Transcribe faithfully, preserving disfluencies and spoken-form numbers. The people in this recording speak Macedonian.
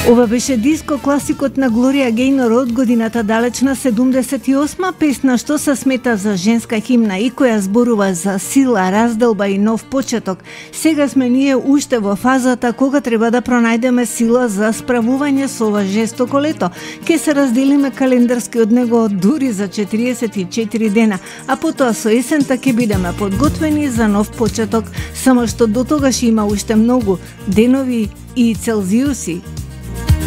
Ова беше диско класикот на Глорија Гејнор од годината далечна седумдесет и осма, песна што се смета за женска химна и која зборува за сила, разделба и нов почеток. Сега сме ние уште во фазата кога треба да пронајдеме сила за справување со ова жестоко лето. Ке се разделиме календарски од него дури за четириесет и четири дена, а потоа со есента ќе бидеме подготвени за нов почеток, само што до тогаш има уште многу денови и целзиуси